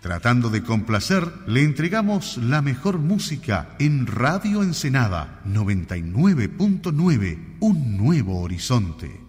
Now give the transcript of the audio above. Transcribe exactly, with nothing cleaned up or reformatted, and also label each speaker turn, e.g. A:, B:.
A: Tratando de complacer, le entregamos la mejor música en Radio Ensenada noventa y nueve punto nueve, un nuevo horizonte.